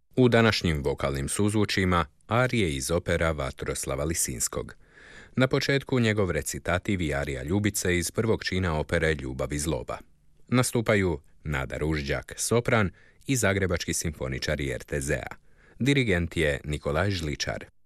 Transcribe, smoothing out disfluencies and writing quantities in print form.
U današnjim vokalnim suzvučima arije iz opera Vatroslava Lisinskog. Na početku njegov recitativ i arija Ljubice iz prvog čina opere Ljubav i zloba. Nastupaju Nada Ružđak, sopran i zagrebački simfoničari RTZ-a. Dirigent je Nikolaj Žličar.